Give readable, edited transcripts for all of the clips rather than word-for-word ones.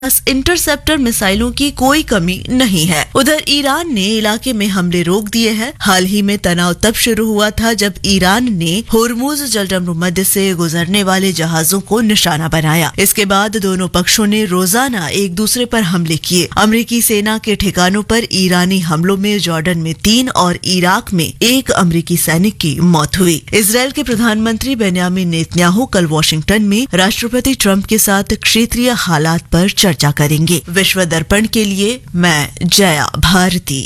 Interceptor मिसाइलों की कोई कमी नहीं है। उधर ईरान ने इलाके में हमले रोक दिए हैं। हाल ही में तनाव तब शुरू हुआ था जब ईरान ने होर्मुज जलडमरू मध्य से गुजरने वाले जहाजों को निशाना बनाया। इसके बाद दोनों पक्षों ने रोजाना एक दूसरे पर हमले किए। अमेरिकी सेना के ठिकानों पर ईरानी हमलों में जॉर्डन में 3 और इराक में 1 अमेरिकी सैनिक की मौत हुई। इजरायल के प्रधानमंत्री बेन्यामिन नेतन्याहू कल वॉशिंगटन में राष्ट्रपति ट्रंप के साथ क्षेत्रीय हालात पर चर्चा करेंगे। विश्व दर्पण के लिए मैं जया भारती।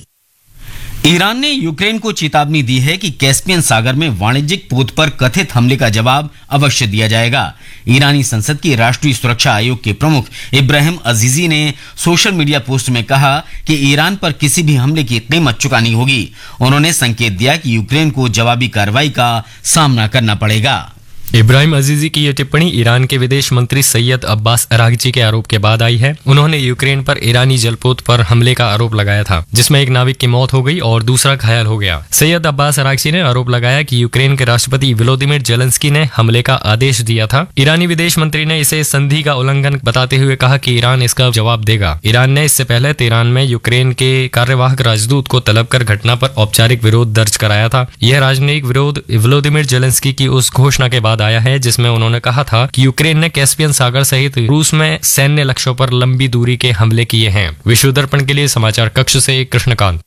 ईरान ने यूक्रेन को चेतावनी दी है कि कैस्पियन सागर में वाणिज्यिक पोत पर कथित हमले का जवाब अवश्य दिया जाएगा। ईरानी संसद की राष्ट्रीय सुरक्षा आयोग के प्रमुख इब्राहिम अजीजी ने सोशल मीडिया पोस्ट में कहा कि ईरान पर किसी भी हमले की कीमत चुकानी होगी। उन्होंने संकेत दिया कि यूक्रेन को जवाबी कार्रवाई का सामना करना पड़ेगा। इब्राहिम अजीजी की यह टिप्पणी ईरान के विदेश मंत्री सैयद अब्बास अरागची के आरोप के बाद आई है। उन्होंने यूक्रेन पर ईरानी जलपोत पर हमले का आरोप लगाया था, जिसमें एक नाविक की मौत हो गई और दूसरा घायल हो गया। सैयद अब्बास अरागची ने आरोप लगाया कि यूक्रेन के राष्ट्रपति वोलोदिमीर जेलेंस्की ने हमले का आदेश दिया था। ईरानी विदेश मंत्री ने इसे संधि का उल्लंघन बताते हुए कहा कि ईरान इसका जवाब देगा। ईरान ने इससे पहले तेहरान में यूक्रेन के कार्यवाहक राजदूत को तलब कर घटना पर औपचारिक विरोध दर्ज कराया था। यह राजनयिक विरोध वोलोदिमीर जेलेंस्की की उस घोषणा के बाद आया है जिसमें उन्होंने कहा था कि यूक्रेन ने कैस्पियन सागर सहित रूस में सैन्य लक्ष्यों पर लंबी दूरी के हमले किए हैं। विश्व दर्पण के लिए समाचार कक्ष से कृष्णकांत।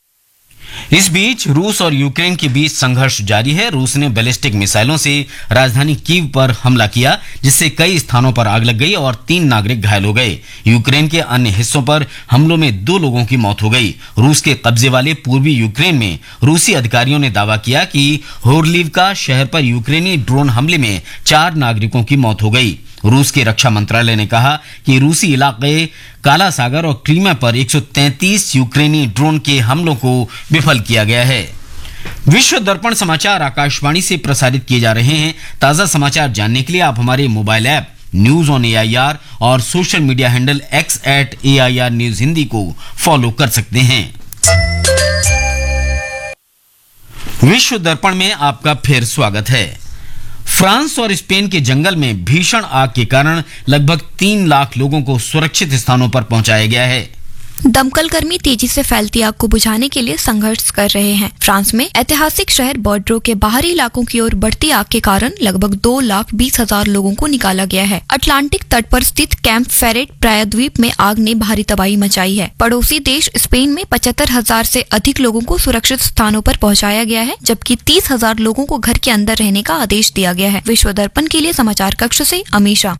इस बीच रूस और यूक्रेन के बीच संघर्ष जारी है। रूस ने बैलिस्टिक मिसाइलों से राजधानी कीव पर हमला किया, जिससे कई स्थानों पर आग लग गई और 3 नागरिक घायल हो गए। यूक्रेन के अन्य हिस्सों पर हमलों में 2 लोगों की मौत हो गई। रूस के कब्जे वाले पूर्वी यूक्रेन में रूसी अधिकारियों ने दावा किया कि होर्लिवका शहर पर यूक्रेनी ड्रोन हमले में 4 नागरिकों की मौत हो गई। रूस के रक्षा मंत्रालय ने कहा कि रूसी इलाके काला सागर और क्रीमिया पर 133 यूक्रेनी ड्रोन के हमलों को विफल किया गया है। विश्व दर्पण समाचार आकाशवाणी से प्रसारित किए जा रहे हैं। ताजा समाचार जानने के लिए आप हमारे mobile app news on AIR और social media handle X @AIR news Hindi को फॉलो कर सकते हैं। विश्व दर्पण में आपका फिर स्वागत है। फ्रांस और स्पेन के जंगल में भीषण आग के कारण लगभग 3 लाख लोगों को सुरक्षित स्थानों पर पहुंचाया गया है। दमकल कर्मी तेजी से फैलती आग को बुझाने के लिए संघर्ष कर रहे हैं। फ्रांस में ऐतिहासिक शहर बॉर्डरो के बाहरी इलाकों की ओर बढ़ती आग के कारण लगभग 2,20,000 लोगों को निकाला गया है। अटलांटिक तट पर स्थित कैंप फेरेट प्रायद्वीप में आग ने भारी तबाही मचाई है। पड़ोसी देश स्पेन में 75,000 से अधिक लोगों को सुरक्षित स्थानों पर पहुंचाया गया है, जबकि 30,000 लोगों को घर के अंदर रहने का आदेश दिया गया है। विश्व दर्पण के लिए समाचार कक्ष से अमीशा।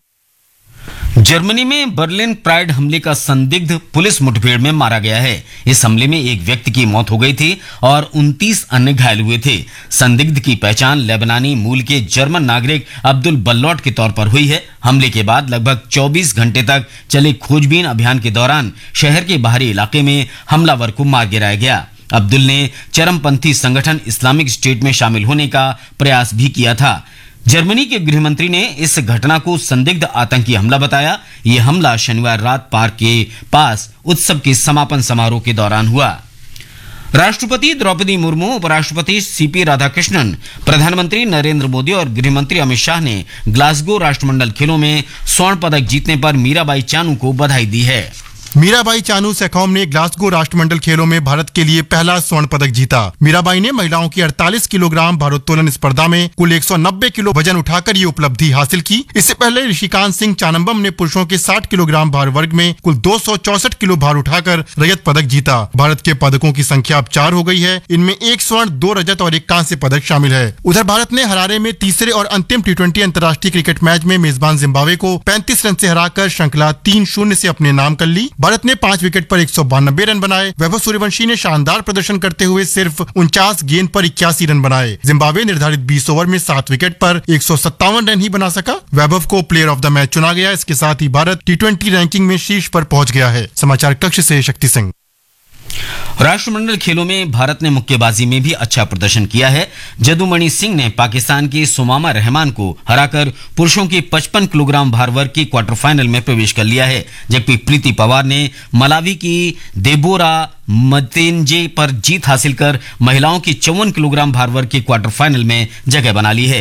जर्मनी में बर्लिन प्राइड हमले का संदिग्ध पुलिस मुठभेड़ में मारा गया है। इस हमले में एक व्यक्ति की मौत हो गई थी और 29 अन्य घायल हुए थे। संदिग्ध की पहचान लेबनानी मूल के जर्मन नागरिक अब्दुल बल्लौट के तौर पर हुई है। हमले के बाद लगभग 24 घंटे तक चले खोजबीन अभियान के दौरान शहर के बाहरी इलाके में हमलावर को मार गिराया गया। अब्दुल ने चरमपंथी संगठन इस्लामिक स्टेट में शामिल होने का प्रयास भी किया था। जर्मनी के गृह मंत्री ने इस घटना को संदिग्ध आतंकी हमला बताया। यह हमला शनिवार रात पार्क के पास उत्सव के समापन समारोह के दौरान हुआ। राष्ट्रपति द्रौपदी मुर्मू, उपराष्ट्रपति CP राधाकृष्णन, प्रधानमंत्री नरेंद्र मोदी और गृह मंत्री अमित शाह ने ग्लासगो राष्ट्रमंडल खेलों में स्वर्ण पदक जीतने पर मीराबाई चानू को बधाई दी है। मीराबाई चानू सेखोम ने ग्लासगो राष्ट्रमंडल खेलों में भारत के लिए पहला स्वर्ण पदक जीता। मीराबाई ने महिलाओं की 48 किलोग्राम भारोत्तोलन स्पर्धा में कुल 190 किलो वजन उठाकर ये उपलब्धि हासिल की। इससे पहले ऋषिकांत सिंह चानम्बम ने पुरुषों के 60 किलोग्राम भार वर्ग में कुल 264 किलो भार उठाकर रजत पदक जीता। भारत के पदकों की संख्या अब 4 हो गई है। इनमें 1 स्वर्ण, 2 रजत और 1 कांस्य पदक शामिल है। उधर भारत ने हरारे में तीसरे और अंतिम T20 अंतर्राष्ट्रीय क्रिकेट मैच में मेजबान जिम्बाब्वे को 35 रन से हराकर श्रृंखला 3-0 से अपने नाम कर ली। भारत ने 5 विकेट पर 192 रन बनाए। वैभव सूर्यवंशी ने शानदार प्रदर्शन करते हुए सिर्फ 49 गेंद पर 81 रन बनाए। जिम्बाब्वे निर्धारित 20 ओवर में 7 विकेट पर 157 रन ही बना सका। वैभव को प्लेयर ऑफ द मैच चुना गया। इसके साथ ही भारत T20 रैंकिंग में शीर्ष पर पहुंच गया है। समाचार कक्ष से शक्ति सिंह। राष्ट्रमंडल खेलों में भारत ने मुक्केबाजी में भी अच्छा प्रदर्शन किया है। जदुमणि सिंह ने पाकिस्तान के सुमामा रहमान को हराकर पुरुषों के 55 किलोग्राम भार वर्ग के क्वार्टर फाइनल में प्रवेश कर लिया है, जबकि प्रीति पवार ने मलावी की देबोरा मतेंजे पर जीत हासिल कर महिलाओं की 54 किलोग्राम भार वर्ग के क्वार्टर फाइनल में जगह बना ली है।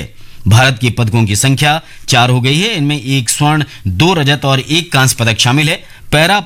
भारत के पदकों की संख्या 4 हो गई है। इनमें 1 स्वर्ण, 2 रजत और 1 कांस्य पदक शामिल है। पैरा